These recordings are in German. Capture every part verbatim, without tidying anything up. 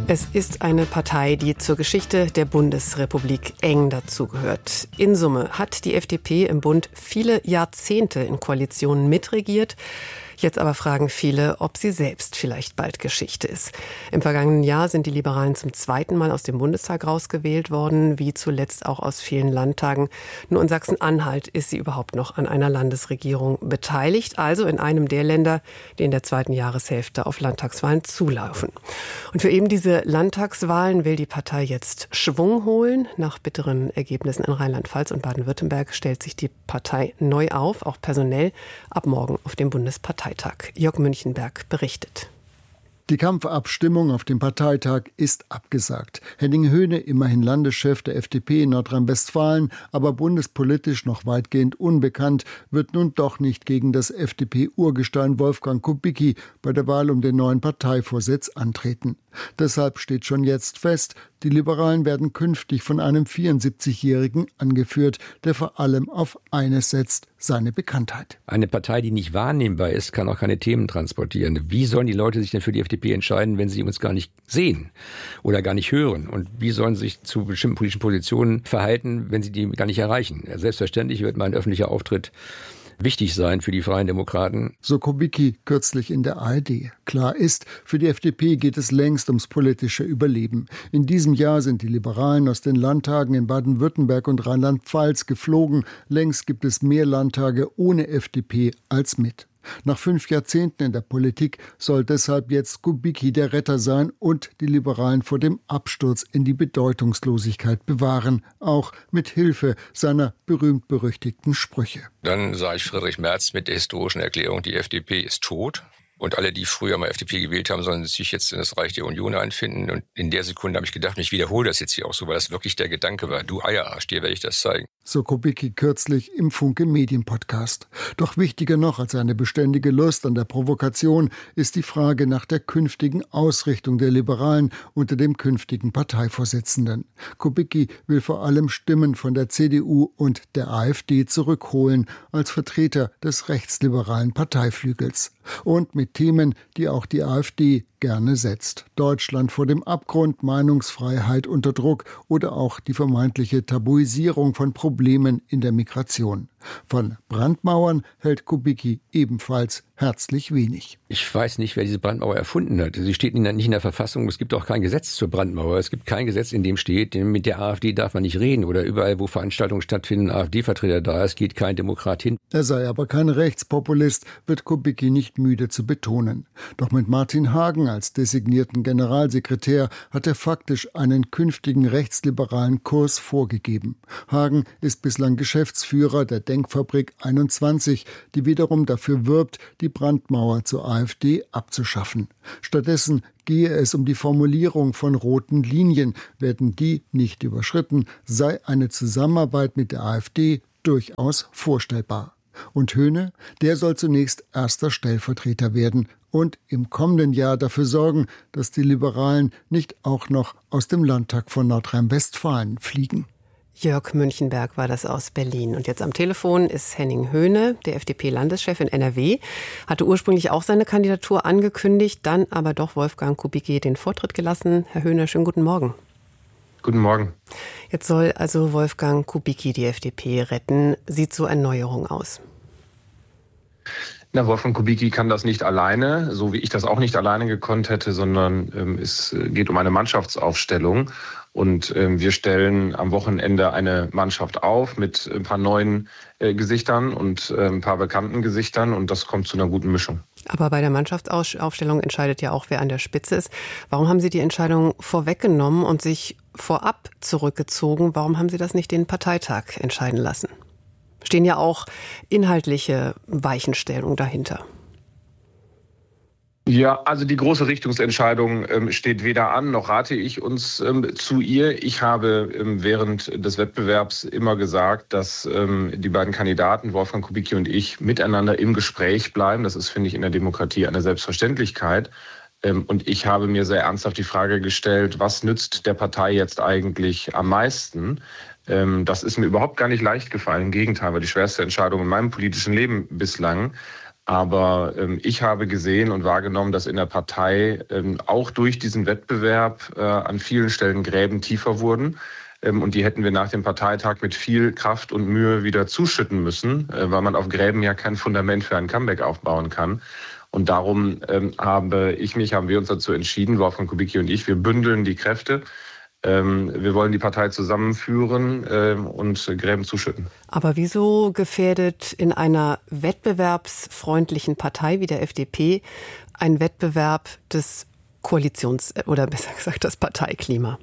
Es ist eine Partei, die zur Geschichte der Bundesrepublik eng dazugehört. In Summe hat die F D P im Bund viele Jahrzehnte in Koalitionen mitregiert. Jetzt aber fragen viele, ob sie selbst vielleicht bald Geschichte ist. Im vergangenen Jahr sind die Liberalen zum zweiten Mal aus dem Bundestag rausgewählt worden, wie zuletzt auch aus vielen Landtagen. Nur in Sachsen-Anhalt ist sie überhaupt noch an einer Landesregierung beteiligt, also in einem der Länder, die in der zweiten Jahreshälfte auf Landtagswahlen zulaufen. Und für eben diese Landtagswahlen will die Partei jetzt Schwung holen. Nach bitteren Ergebnissen in Rheinland-Pfalz und Baden-Württemberg stellt sich die Partei neu auf, auch personell, ab morgen auf dem Bundesparteitag. Jörg Münchenberg berichtet. Die Kampfabstimmung auf dem Parteitag ist abgesagt. Henning Höhne, immerhin Landeschef der F D P in Nordrhein-Westfalen, aber bundespolitisch noch weitgehend unbekannt, wird nun doch nicht gegen das F D P-Urgestein Wolfgang Kubicki bei der Wahl um den neuen Parteivorsitz antreten. Deshalb steht schon jetzt fest, die Liberalen werden künftig von einem vierundsiebzigjährigen angeführt, der vor allem auf eines setzt: seine Bekanntheit. Eine Partei, die nicht wahrnehmbar ist, kann auch keine Themen transportieren. Wie sollen die Leute sich denn für die F D P entscheiden, wenn sie uns gar nicht sehen oder gar nicht hören? Und wie sollen sie sich zu bestimmten politischen Positionen verhalten, wenn sie die gar nicht erreichen? Selbstverständlich wird mein öffentlicher Auftritt wichtig sein für die Freien Demokraten. So Kubicki kürzlich in der A R D. Klar ist, für die F D P geht es längst ums politische Überleben. In diesem Jahr sind die Liberalen aus den Landtagen in Baden-Württemberg und Rheinland-Pfalz geflogen. Längst gibt es mehr Landtage ohne F D P als mit. Nach fünf Jahrzehnten in der Politik soll deshalb jetzt Kubicki der Retter sein und die Liberalen vor dem Absturz in die Bedeutungslosigkeit bewahren, auch mit Hilfe seiner berühmt-berüchtigten Sprüche. Dann sah ich Friedrich Merz mit der historischen Erklärung, die F D P ist tot. Und alle, die früher mal F D P gewählt haben, sollen sich jetzt in das Reich der Union einfinden. Und in der Sekunde habe ich gedacht, ich wiederhole das jetzt hier auch so, weil das wirklich der Gedanke war. Du Eierarsch, dir werde ich das zeigen. So Kubicki kürzlich im Funke Medienpodcast. Doch wichtiger noch als eine beständige Lust an der Provokation ist die Frage nach der künftigen Ausrichtung der Liberalen unter dem künftigen Parteivorsitzenden. Kubicki will vor allem Stimmen von der C D U und der A f D zurückholen als Vertreter des rechtsliberalen Parteiflügels. Und mit Themen, die auch die A f D gerne setzt. Deutschland vor dem Abgrund, Meinungsfreiheit unter Druck oder auch die vermeintliche Tabuisierung von Problemen in der Migration. Von Brandmauern hält Kubicki ebenfalls herzlich wenig. Ich weiß nicht, wer diese Brandmauer erfunden hat. Sie steht nicht in der Verfassung. Es gibt auch kein Gesetz zur Brandmauer. Es gibt kein Gesetz, in dem steht, mit der A f D darf man nicht reden. Oder überall, wo Veranstaltungen stattfinden, A f D-Vertreter da ist, geht kein Demokrat hin. Er sei aber kein Rechtspopulist, wird Kubicki nicht müde zu betonen. Doch mit Martin Hagen als designierten Generalsekretär hat er faktisch einen künftigen rechtsliberalen Kurs vorgegeben. Hagen ist bislang Geschäftsführer der Denkfabrik einundzwanzig, die wiederum dafür wirbt, die Brandmauer zur A f D abzuschaffen. Stattdessen gehe es um die Formulierung von roten Linien. Werden die nicht überschritten, sei eine Zusammenarbeit mit der A f D durchaus vorstellbar. Und Höhne, der soll zunächst erster Stellvertreter werden und im kommenden Jahr dafür sorgen, dass die Liberalen nicht auch noch aus dem Landtag von Nordrhein-Westfalen fliegen. Jörg Münchenberg war das aus Berlin. Und jetzt am Telefon ist Henning Höhne, der F D P-Landeschef in N R W. Hatte ursprünglich auch seine Kandidatur angekündigt, dann aber doch Wolfgang Kubicki den Vortritt gelassen. Herr Höhne, schönen guten Morgen. Guten Morgen. Jetzt soll also Wolfgang Kubicki die F D P retten. Sieht so Erneuerung aus? Na, Wolfgang Kubicki kann das nicht alleine, so wie ich das auch nicht alleine gekonnt hätte, sondern ähm, es geht um eine Mannschaftsaufstellung. Und ähm, wir stellen am Wochenende eine Mannschaft auf mit ein paar neuen äh, Gesichtern und äh, ein paar bekannten Gesichtern. Und das kommt zu einer guten Mischung. Aber bei der Mannschaftsaufstellung entscheidet ja auch, wer an der Spitze ist. Warum haben Sie die Entscheidung vorweggenommen und sich vorab zurückgezogen? Warum haben Sie das nicht den Parteitag entscheiden lassen? Stehen ja auch inhaltliche Weichenstellungen dahinter. Ja, also die große Richtungsentscheidung ähm, steht weder an, noch rate ich uns ähm, zu ihr. Ich habe ähm, während des Wettbewerbs immer gesagt, dass ähm, die beiden Kandidaten, Wolfgang Kubicki und ich, miteinander im Gespräch bleiben. Das ist, finde ich, in der Demokratie eine Selbstverständlichkeit. Ähm, und ich habe mir sehr ernsthaft die Frage gestellt, was nützt der Partei jetzt eigentlich am meisten? Ähm, das ist mir überhaupt gar nicht leicht gefallen. Im Gegenteil, war die schwerste Entscheidung in meinem politischen Leben bislang. Aber ähm, ich habe gesehen und wahrgenommen, dass in der Partei ähm, auch durch diesen Wettbewerb äh, an vielen Stellen Gräben tiefer wurden. Ähm, und die hätten wir nach dem Parteitag mit viel Kraft und Mühe wieder zuschütten müssen, äh, weil man auf Gräben ja kein Fundament für ein Comeback aufbauen kann. Und darum ähm, habe ich mich, haben wir uns dazu entschieden, Wolfgang Kubicki und ich, wir bündeln die Kräfte. Ähm, wir wollen die Partei zusammenführen ähm, und Gräben zuschütten. Aber wieso gefährdet in einer wettbewerbsfreundlichen Partei wie der F D P ein Wettbewerb des Koalitions- oder besser gesagt das Parteiklima?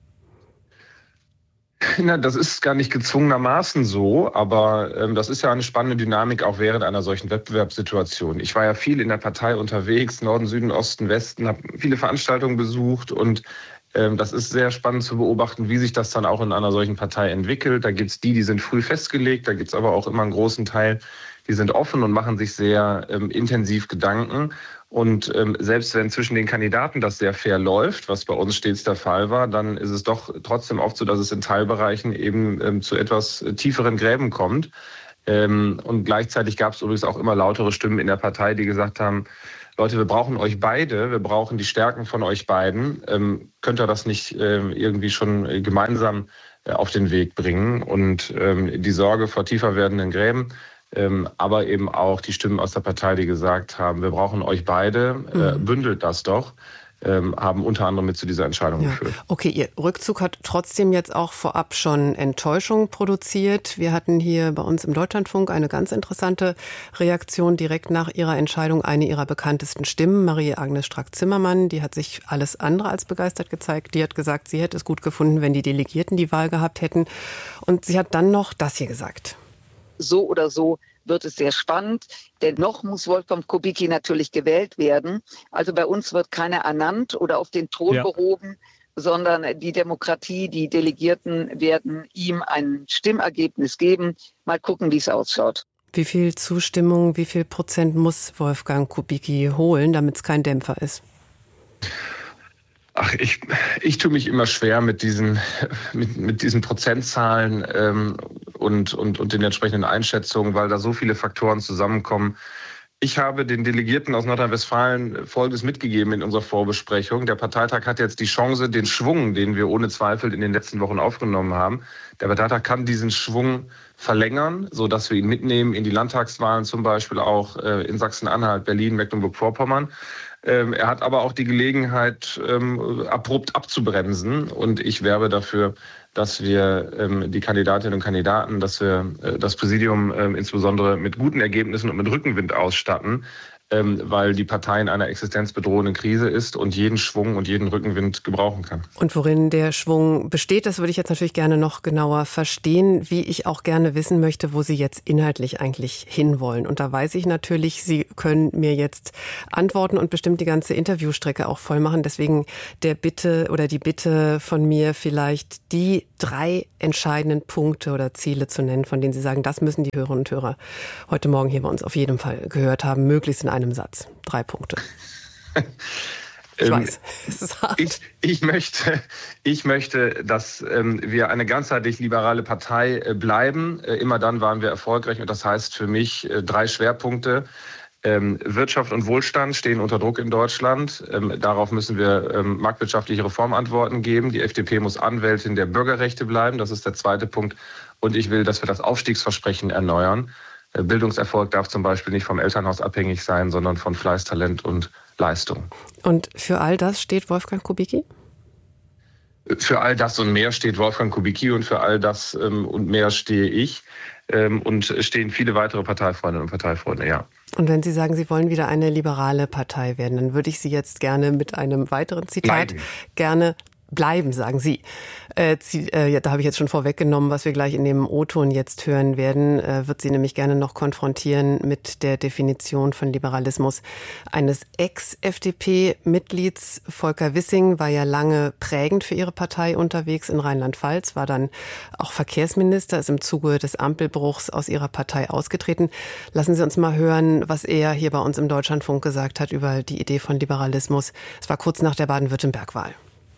Na, das ist gar nicht gezwungenermaßen so, aber ähm, das ist ja eine spannende Dynamik auch während einer solchen Wettbewerbssituation. Ich war ja viel in der Partei unterwegs, Norden, Süden, Osten, Westen, habe viele Veranstaltungen besucht und ähm, das ist sehr spannend zu beobachten, wie sich das dann auch in einer solchen Partei entwickelt. Da gibt's die, die sind früh festgelegt, da gibt's aber auch immer einen großen Teil, die sind offen und machen sich sehr ähm, intensiv Gedanken. Und ähm, selbst wenn zwischen den Kandidaten das sehr fair läuft, was bei uns stets der Fall war, dann ist es doch trotzdem oft so, dass es in Teilbereichen eben ähm, zu etwas tieferen Gräben kommt. Ähm, und gleichzeitig gab es übrigens auch immer lautere Stimmen in der Partei, die gesagt haben, Leute, wir brauchen euch beide, wir brauchen die Stärken von euch beiden. Ähm, könnt ihr das nicht ähm, irgendwie schon äh, gemeinsam äh, auf den Weg bringen? Und ähm, die Sorge vor tiefer werdenden Gräben, Ähm, aber eben auch die Stimmen aus der Partei, die gesagt haben, wir brauchen euch beide, äh, bündelt das doch, ähm, haben unter anderem mit zu dieser Entscheidung Ja. geführt. Okay, Ihr Rückzug hat trotzdem jetzt auch vorab schon Enttäuschung produziert. Wir hatten hier bei uns im Deutschlandfunk eine ganz interessante Reaktion direkt nach Ihrer Entscheidung. Eine Ihrer bekanntesten Stimmen, Marie-Agnes Strack-Zimmermann, die hat sich alles andere als begeistert gezeigt. Die hat gesagt, sie hätte es gut gefunden, wenn die Delegierten die Wahl gehabt hätten. Und sie hat dann noch das hier gesagt. So oder so wird es sehr spannend, denn noch muss Wolfgang Kubicki natürlich gewählt werden. Also bei uns wird keiner ernannt oder auf den Thron ja. gehoben, sondern die Demokratie, die Delegierten werden ihm ein Stimmergebnis geben. Mal gucken, wie es ausschaut. Wie viel Zustimmung, wie viel Prozent muss Wolfgang Kubicki holen, damit es kein Dämpfer ist? Ach, ich, ich tue mich immer schwer mit diesen, mit, mit diesen Prozentzahlen ähm, und, und, und den entsprechenden Einschätzungen, weil da so viele Faktoren zusammenkommen. Ich habe den Delegierten aus Nordrhein-Westfalen Folgendes mitgegeben in unserer Vorbesprechung. Der Parteitag hat jetzt die Chance, den Schwung, den wir ohne Zweifel in den letzten Wochen aufgenommen haben, der Parteitag kann diesen Schwung verlängern, sodass wir ihn mitnehmen in die Landtagswahlen, zum Beispiel auch äh, in Sachsen-Anhalt, Berlin, Mecklenburg-Vorpommern. Ähm, er hat aber auch die Gelegenheit, ähm, abrupt abzubremsen. Und ich werbe dafür, dass wir ähm, die Kandidatinnen und Kandidaten, dass wir äh, das Präsidium äh, insbesondere mit guten Ergebnissen und mit Rückenwind ausstatten, ähm, weil die Partei in einer existenzbedrohenden Krise ist und jeden Schwung und jeden Rückenwind gebrauchen kann. Und worin der Schwung besteht, das würde ich jetzt natürlich gerne noch genauer verstehen, wie ich auch gerne wissen möchte, wo Sie jetzt inhaltlich eigentlich hinwollen. Und da weiß ich natürlich, Sie können mir jetzt antworten und bestimmt die ganze Interviewstrecke auch voll machen. Deswegen der Bitte oder die Bitte von mir, vielleicht die drei entscheidenden Punkte oder Ziele zu nennen, von denen Sie sagen, das müssen die Hörerinnen und Hörer heute Morgen hier bei uns auf jeden Fall gehört haben, möglichst in einem Satz. Drei Punkte. Ich weiß, es ist hart. Ich, ich, möchte, ich möchte, dass ähm, wir eine ganzheitlich liberale Partei äh, bleiben. Äh, immer dann waren wir erfolgreich. Und das heißt für mich äh, drei Schwerpunkte. Ähm, Wirtschaft und Wohlstand stehen unter Druck in Deutschland. Ähm, darauf müssen wir ähm, marktwirtschaftliche Reformantworten geben. Die F D P muss Anwältin der Bürgerrechte bleiben. Das ist der zweite Punkt. Und ich will, dass wir das Aufstiegsversprechen erneuern. Äh, Bildungserfolg darf zum Beispiel nicht vom Elternhaus abhängig sein, sondern von Fleiß, Talent und Leistung. Und für all das steht Wolfgang Kubicki? Für all das und mehr steht Wolfgang Kubicki und für all das ähm, und mehr stehe ich ähm, und stehen viele weitere Parteifreundinnen und Parteifreunde, ja. Und wenn Sie sagen, Sie wollen wieder eine liberale Partei werden, dann würde ich Sie jetzt gerne mit einem weiteren Zitat Bleiben. gerne bleiben, sagen Sie. Äh, äh, da habe ich jetzt schon vorweggenommen, was wir gleich in dem O-Ton jetzt hören werden, äh, wird Sie nämlich gerne noch konfrontieren mit der Definition von Liberalismus eines Ex-F D P-Mitglieds. Volker Wissing war ja lange prägend für Ihre Partei unterwegs in Rheinland-Pfalz, war dann auch Verkehrsminister, ist im Zuge des Ampelbruchs aus Ihrer Partei ausgetreten. Lassen Sie uns mal hören, was er hier bei uns im Deutschlandfunk gesagt hat über die Idee von Liberalismus. Es war kurz nach der Baden-Württemberg-Wahl.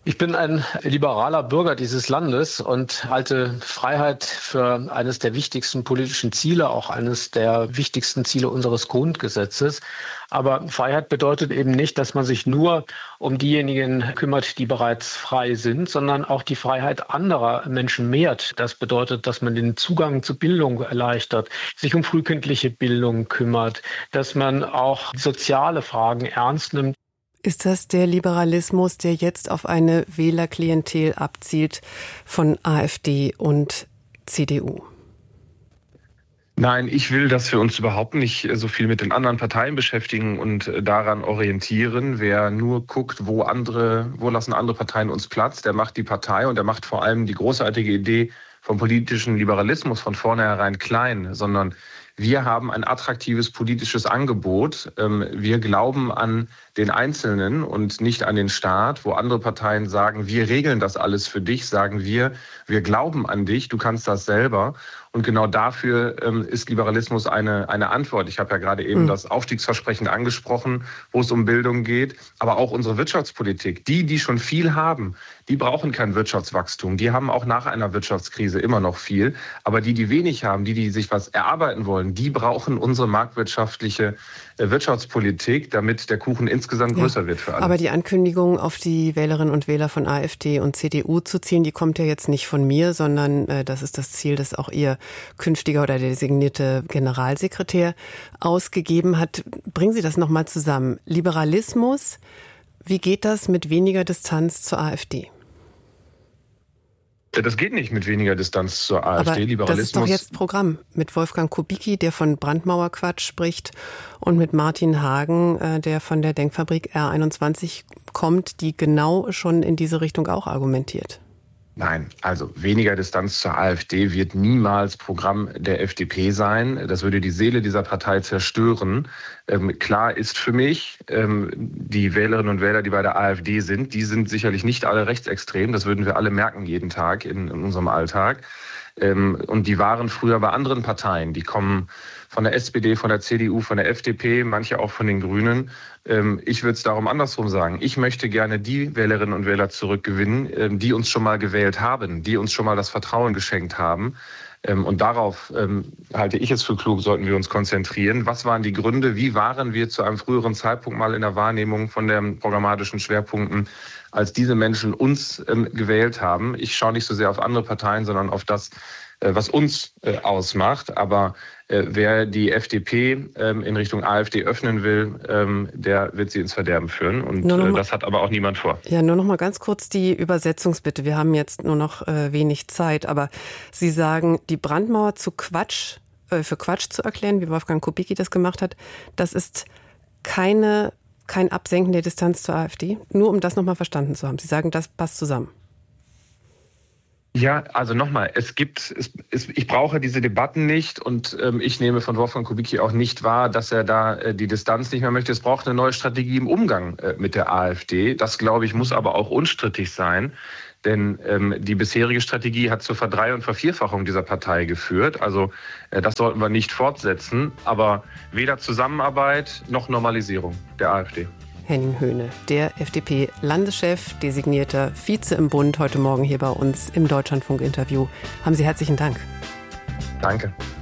Ich bin ein liberaler Bürger dieses Landes und halte Freiheit für eines der wichtigsten politischen Ziele, auch eines der wichtigsten Ziele unseres Grundgesetzes. Aber Freiheit bedeutet eben nicht, dass man sich nur um diejenigen kümmert, die bereits frei sind, sondern auch die Freiheit anderer Menschen mehrt. Das bedeutet, dass man den Zugang zu Bildung erleichtert, sich um frühkindliche Bildung kümmert, dass man auch soziale Fragen ernst nimmt. Ist das der Liberalismus, der jetzt auf eine Wählerklientel abzielt von AfD und C D U? Nein, ich will, dass wir uns überhaupt nicht so viel mit den anderen Parteien beschäftigen und daran orientieren. Wer nur guckt, wo andere, wo lassen andere Parteien uns Platz, der macht die Partei und der macht vor allem die großartige Idee vom politischen Liberalismus von vornherein klein, sondern wir haben ein attraktives politisches Angebot. Wir glauben an den Einzelnen und nicht an den Staat, wo andere Parteien sagen, wir regeln das alles für dich, sagen wir, wir glauben an dich, du kannst das selber. Und genau dafür ähm, ist Liberalismus eine, eine Antwort. Ich habe ja gerade eben mhm. das Aufstiegsversprechen angesprochen, wo es um Bildung geht. Aber auch unsere Wirtschaftspolitik. Die, die schon viel haben, die brauchen kein Wirtschaftswachstum. Die haben auch nach einer Wirtschaftskrise immer noch viel. Aber die, die wenig haben, die, die sich was erarbeiten wollen, die brauchen unsere marktwirtschaftliche äh, Wirtschaftspolitik, damit der Kuchen insgesamt ja. größer wird für alle. Aber die Ankündigung, auf die Wählerinnen und Wähler von AfD und C D U zu zielen, die kommt ja jetzt nicht von mir, sondern äh, das ist das Ziel, das auch ihr künftiger oder der designierte Generalsekretär ausgegeben hat. Bringen Sie das nochmal zusammen. Liberalismus, wie geht das mit weniger Distanz zur AfD? Das geht nicht mit weniger Distanz zur AfD. Aber Liberalismus. Das ist doch jetzt Programm mit Wolfgang Kubicki, der von Brandmauerquatsch spricht, und mit Martin Hagen, der von der Denkfabrik R einundzwanzig kommt, die genau schon in diese Richtung auch argumentiert. Nein, also weniger Distanz zur AfD wird niemals Programm der F D P sein. Das würde die Seele dieser Partei zerstören. Ähm, klar ist für mich, ähm, die Wählerinnen und Wähler, die bei der AfD sind, die sind sicherlich nicht alle rechtsextrem. Das würden wir alle merken jeden Tag in, in unserem Alltag. Ähm, und die waren früher bei anderen Parteien. Die kommen von der S P D, von der C D U, von der F D P, manche auch von den Grünen. Ähm, ich würde es darum andersrum sagen. Ich möchte gerne die Wählerinnen und Wähler zurückgewinnen, ähm, die uns schon mal gewählt haben, die uns schon mal das Vertrauen geschenkt haben. Ähm, und darauf ähm, halte ich es für klug, sollten wir uns konzentrieren. Was waren die Gründe? Wie waren wir zu einem früheren Zeitpunkt mal in der Wahrnehmung von den programmatischen Schwerpunkten, als diese Menschen uns ähm, gewählt haben? Ich schaue nicht so sehr auf andere Parteien, sondern auf das, äh, was uns äh, ausmacht. Aber äh, wer die F D P ähm, in Richtung AfD öffnen will, ähm, der wird sie ins Verderben führen. Und äh, das hat aber auch niemand vor. Ja, nur noch mal ganz kurz die Übersetzungsbitte. Wir haben jetzt nur noch äh, wenig Zeit. Aber Sie sagen, die Brandmauer zu Quatsch, äh, für Quatsch zu erklären, wie Wolfgang Kubicki das gemacht hat, das ist keine kein Absenken der Distanz zur AfD? Nur um das nochmal verstanden zu haben. Sie sagen, das passt zusammen. Ja, also nochmal, es gibt, es, es, ich brauche diese Debatten nicht und ähm, ich nehme von Wolfgang Kubicki auch nicht wahr, dass er da äh, die Distanz nicht mehr möchte. Es braucht eine neue Strategie im Umgang äh, mit der AfD. Das, glaube ich, muss aber auch unstrittig sein. Denn ähm, die bisherige Strategie hat zur Verdrei- und Vervierfachung dieser Partei geführt. Also äh, das sollten wir nicht fortsetzen. Aber weder Zusammenarbeit noch Normalisierung der AfD. Henning Höhne, der F D P-Landeschef, designierter Vize im Bund, heute Morgen hier bei uns im Deutschlandfunk-Interview. Haben Sie herzlichen Dank. Danke.